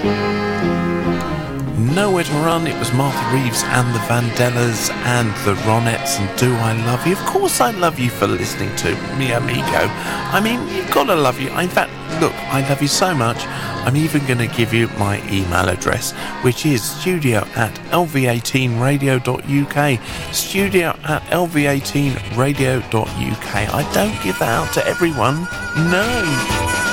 Nowhere to Run, it was Martha Reeves and the Vandellas and the Ronettes and Do I Love You. Of course I love you for listening to Mi Amigo. I mean, you've got to love you. In fact, look, I love you so much, I'm even going to give you my email address, which is studio@lv18radio.uk. Studio@lv18radio.uk. I don't give that out to everyone. No.